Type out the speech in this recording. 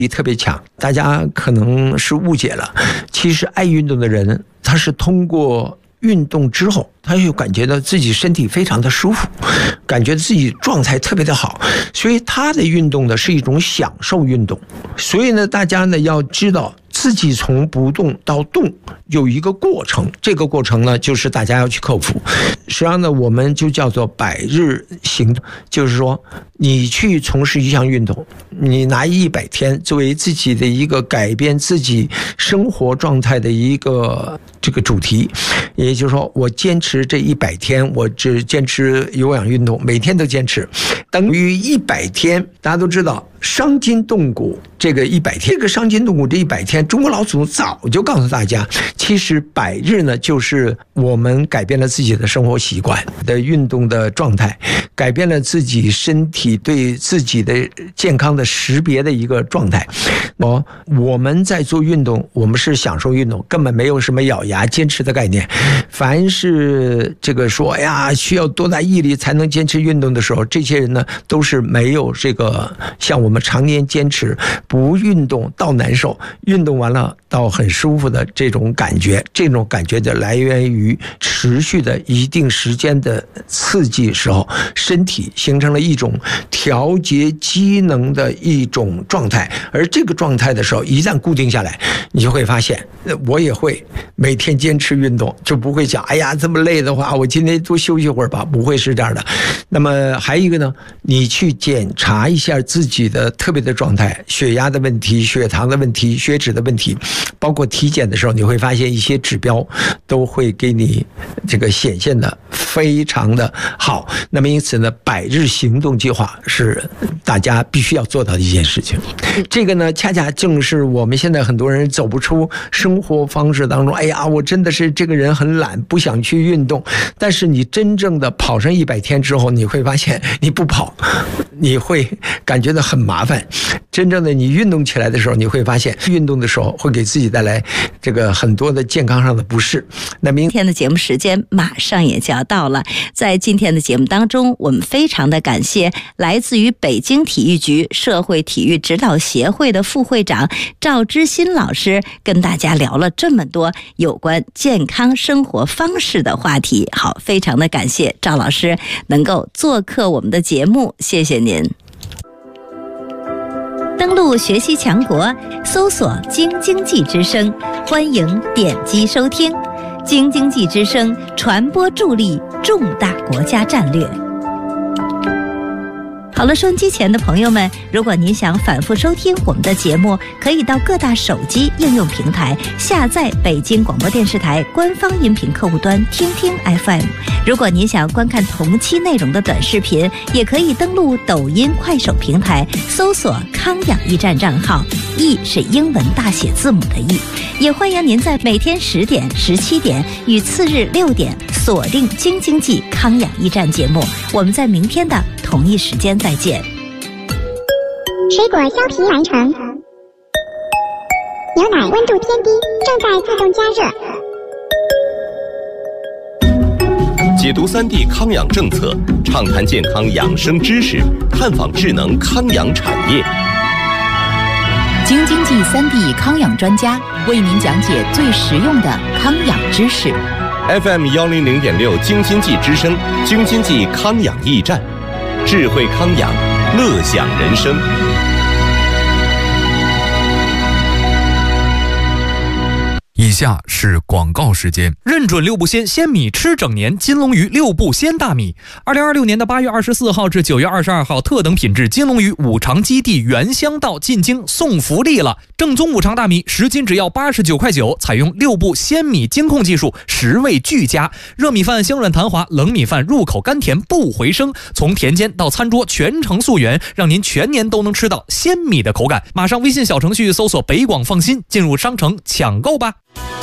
力特别强。大家可能是误解了，其实爱运动的人，他是通过运动之后，他就感觉到自己身体非常的舒服，感觉自己状态特别的好，所以他的运动呢是一种享受运动。所以呢，大家呢要知道自己从不动到动有一个过程，这个过程呢就是大家要去克服。实际上呢，我们就叫做100日行动，就是说你去从事一项运动，你拿100天作为自己的一个改变自己生活状态的一个这个主题，也就是说我坚持这100天，我只坚持有氧运动，每天都坚持，等于100天。大家都知道伤筋动骨这个100天，这个伤筋动骨这100天，中国老祖宗早就告诉大家，其实100日呢就是我们改变了自己的生活习惯的运动的状态，改变了自己身体对自己的健康的识别的一个状态。我们在做运动，我们是享受运动，根本没有什么咬牙坚持的概念。凡是这个说呀需要多大毅力才能坚持运动的时候，这些人呢都是没有这个像我们常年坚持不运动到难受，运动完了到很舒服的这种感觉。这种感觉的来源于持续的一定时间的刺激时候，身体形成了一种调节机能的一种状态。而这个状态的时候一旦固定下来，你就会发现，我也会每天坚持运动，就不会讲哎呀这么累的话我今天多休息会儿吧，不会是这样的。那么还有一个呢，你去检查一下自己的特别的状态，血压的问题、血糖的问题、血脂的问题，包括体检的时候，你会发现一些指标都会给你这个显现的非常的好。那么因此呢，100日行动计划是大家必须要做到的一件事情。这个呢恰恰正是我们现在很多人走不出生活方式当中，哎呀我真的是这个人很懒，不想去运动。但是你真正的跑上100天之后，你会发现你不跑你会感觉到很麻烦，真正的你运动起来的时候，你会发现运动的时候会给自己带来这个很多的健康上的不适。 那明天的节目时间马上也就要到了，在今天的节目当中，我们非常的感谢来自于北京体育局社会体育指导协会的副会长赵之新老师，跟大家聊了这么多有关健康生活方式的话题。好，非常的感谢赵老师能够做客我们的节目，谢谢您。登录学习强国，搜索京津冀之声，欢迎点击收听。京津冀之声传播助力重大国家战略。好了，收音机前的朋友们，如果您想反复收听我们的节目，可以到各大手机应用平台下载北京广播电视台官方音频客户端听听 FM。 如果您想观看同期内容的短视频，也可以登录抖音、快手平台，搜索康养驿站账号，驿是英文大写字母的驿。也欢迎您在每天10点、17点与次日6点锁定京津冀康养驿站节目。我们在明天的同一时间再见。 水果削皮完成，牛奶温度偏低，正在自动加热。 解读3D 康养政策，畅谈健康养生知识，探访智能康养产业。 京津冀3D 康养专家为您讲解最实用的康养知识。 FM 100.6京津冀之声，京津冀康养驿站，智慧康养，乐享人生。 以下是广告时间。 认准六步鲜鲜米吃整年，金龙鱼六步鲜大米。2026年的8月24号至9月22号，特等品质金龙鱼五常基地原乡道进京送福利了。正宗五常大米10斤只要89.9块，采用六步鲜米精控技术，食味俱佳。热米饭香软弹滑，冷米饭入口甘甜不回声。从田间到餐桌全程溯源，让您全年都能吃到鲜米的口感。马上微信小程序搜索北广放心，进入商城抢购吧。